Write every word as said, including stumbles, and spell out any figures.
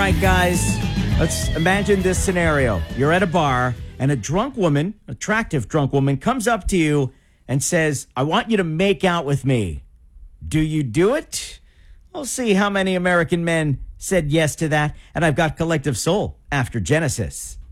right, guys, let's imagine this scenario. You're at a bar, and a drunk woman, attractive drunk woman, comes up to you and says, I want you to make out with me. Do you do it? We'll see how many American men said yes to that. And I've got Collective Soul after Genesis.